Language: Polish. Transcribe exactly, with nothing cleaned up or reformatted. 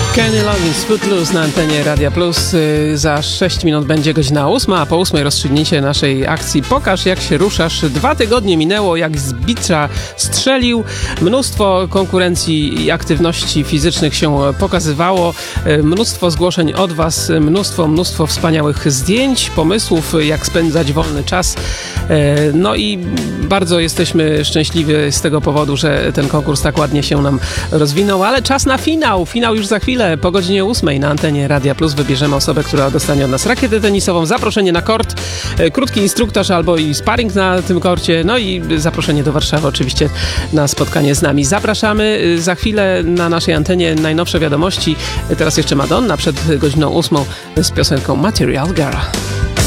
Kenny Loggins, Footloose na antenie Radia Plus. Za sześć minut będzie godzina ósma, a po ósmej rozstrzygnięcie naszej akcji Pokaż jak się ruszasz. Dwa tygodnie minęło, jak z bicza strzelił. Mnóstwo konkurencji i aktywności fizycznych się pokazywało. Mnóstwo zgłoszeń od Was, mnóstwo, mnóstwo wspaniałych zdjęć, pomysłów, jak spędzać wolny czas. No i bardzo jesteśmy szczęśliwi z tego powodu, że ten konkurs tak ładnie się nam rozwinął, ale czas na finał. Finał już za chwilę. Po godzinie ósmej na antenie Radia Plus wybierzemy osobę, która dostanie od nas rakietę tenisową, zaproszenie na kort, krótki instruktaż albo i sparring na tym korcie, no i zaproszenie do Warszawy oczywiście na spotkanie z nami. Zapraszamy za chwilę na naszej antenie najnowsze wiadomości. Teraz jeszcze Madonna przed godziną ósmą z piosenką Material Girl.